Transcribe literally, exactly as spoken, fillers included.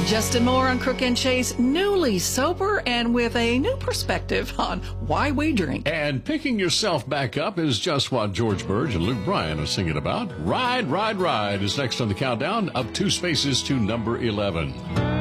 Justin Moore on Crook and Chase, newly sober and with a new perspective on why we drink. And picking yourself back up is just what George Burge and Luke Bryan are singing about. Ride, Ride, Ride is next on the countdown, up two spaces to number eleven.